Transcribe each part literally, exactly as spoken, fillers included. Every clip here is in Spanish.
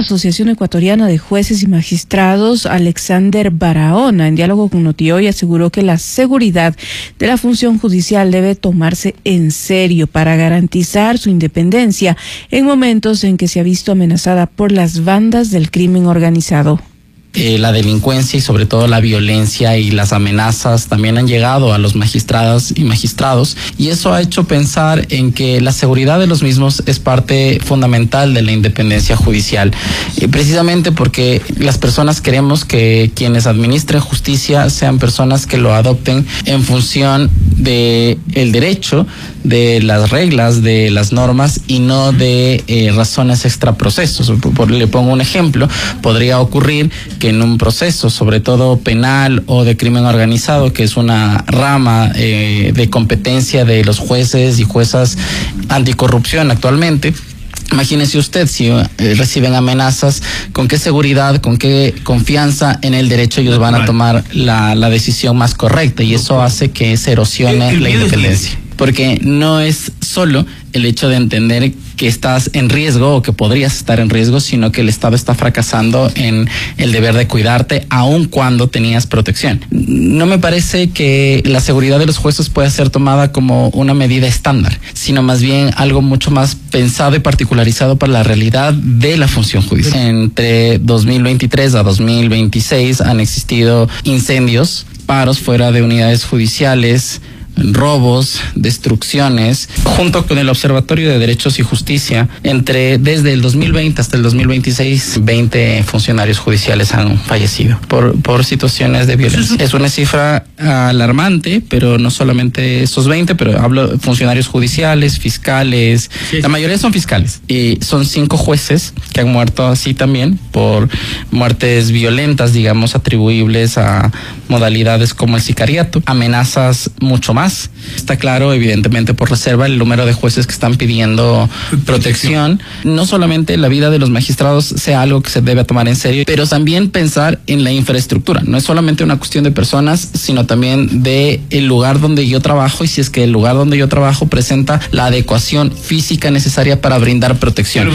Asociación Ecuatoriana de Jueces y Magistrados, Alexander Barahona, en diálogo con Notihoy, aseguró que la seguridad de la función judicial debe tomarse en serio para garantizar su independencia en momentos en que se ha visto amenazada por las bandas del crimen organizado. Eh, la delincuencia y sobre todo la violencia y las amenazas también han llegado a los magistrados y magistrados, y eso ha hecho pensar en que la seguridad de los mismos es parte fundamental de la independencia judicial, eh, precisamente porque las personas queremos que quienes administren justicia sean personas que lo adopten en función de el derecho, de las reglas, de las normas y no de eh, razones extraprocesos. Por, por, le pongo un ejemplo, podría ocurrir que en un proceso, sobre todo penal o de crimen organizado, que es una rama eh, de competencia de los jueces y juezas anticorrupción actualmente, imagínese usted si eh, reciben amenazas, con qué seguridad, con qué confianza en el derecho ellos van a tomar la, la decisión más correcta, y eso hace que se erosione la independencia. Porque no es solo el hecho de entender que estás en riesgo o que podrías estar en riesgo, sino que el Estado está fracasando en el deber de cuidarte aun cuando tenías protección. No me parece que la seguridad de los jueces pueda ser tomada como una medida estándar, sino más bien algo mucho más pensado y particularizado para la realidad de la función judicial. Entre dos mil veintitrés a dos mil veintiséis han existido incendios, paros fuera de unidades judiciales, robos, destrucciones. Junto con el Observatorio de Derechos y Justicia, entre desde el dos mil veinte hasta el dos mil veintiséis, veinte funcionarios judiciales han fallecido por, por situaciones de violencia. Es una cifra alarmante, pero no solamente esos veinte, pero hablo de funcionarios judiciales, fiscales, sí. La mayoría son fiscales, y son cinco jueces que han muerto así también por muertes violentas, digamos, atribuibles a modalidades como el sicariato, amenazas mucho más. Está claro, evidentemente por reserva, el número de jueces que están pidiendo protección. No solamente la vida de los magistrados sea algo que se debe tomar en serio, pero también pensar en la infraestructura. No es solamente una cuestión de personas, sino también de el lugar donde yo trabajo, y si es que el lugar donde yo trabajo presenta la adecuación física necesaria para brindar protección.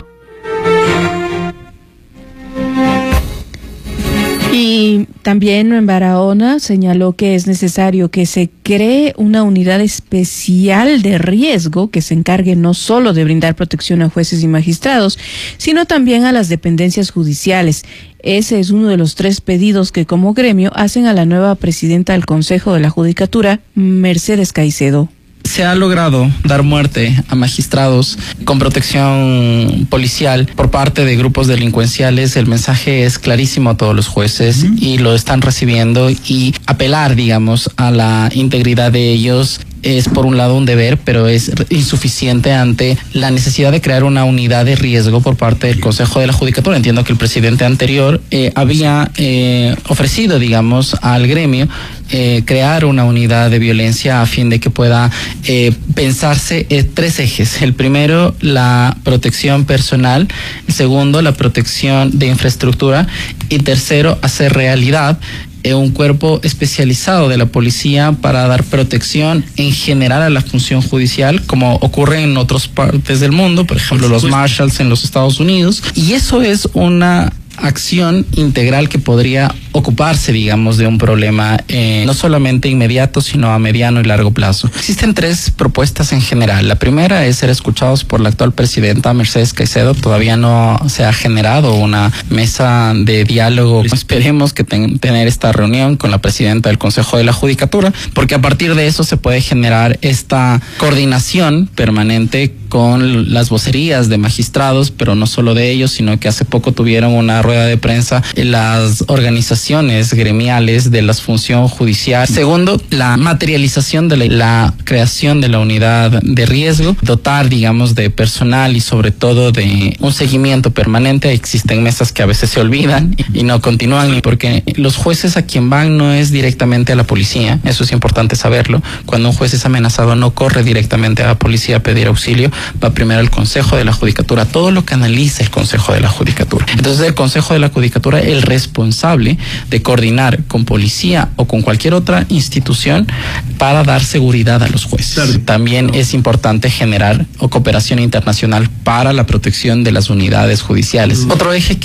Y también en Barahona señaló que es necesario que se cree una unidad especial de riesgo que se encargue no solo de brindar protección a jueces y magistrados, sino también a las dependencias judiciales. Ese es uno de los tres pedidos que como gremio hacen a la nueva presidenta del Consejo de la Judicatura, Mercedes Caicedo. Se ha logrado dar muerte a magistrados con protección policial por parte de grupos delincuenciales. El mensaje es clarísimo a todos los jueces, uh-huh. y lo están recibiendo, y apelar, digamos, a la integridad de ellos es por un lado un deber, pero es insuficiente ante la necesidad de crear una unidad de riesgo por parte del Consejo de la Judicatura. Entiendo que el presidente anterior eh, había eh, ofrecido, digamos, al gremio eh, crear una unidad de violencia a fin de que pueda eh, pensarse eh, tres ejes. El primero, la protección personal; el segundo, la protección de infraestructura; y tercero, hacer realidad un cuerpo especializado de la policía para dar protección en general a la función judicial, como ocurre en otras partes del mundo, por ejemplo los Marshalls en los Estados Unidos. Y eso es una acción integral que podría ocuparse, digamos, de un problema eh, no solamente inmediato, sino a mediano y largo plazo. Existen tres propuestas en general. La primera es ser escuchados por la actual presidenta Mercedes Caicedo. Todavía no se ha generado una mesa de diálogo. Esperemos que ten, tener esta reunión con la presidenta del Consejo de la Judicatura, porque a partir de eso se puede generar esta coordinación permanente con las vocerías de magistrados, pero no solo de ellos, sino que hace poco tuvieron una rueda de prensa en las organizaciones gremiales de la función judicial. Segundo, la materialización de la, la creación de la unidad de riesgo, dotar, digamos, de personal y sobre todo de un seguimiento permanente. Existen mesas que a veces se olvidan y no continúan, porque los jueces a quien van no es directamente a la policía. Eso es importante saberlo. Cuando un juez es amenazado, no corre directamente a la policía a pedir auxilio, va primero al Consejo de la Judicatura, todo lo que analiza el Consejo de la Judicatura. Entonces el Consejo de la Judicatura es el responsable de coordinar con policía o con cualquier otra institución para dar seguridad a los jueces. Claro. También es importante generar cooperación internacional para la protección de las unidades judiciales. Otro eje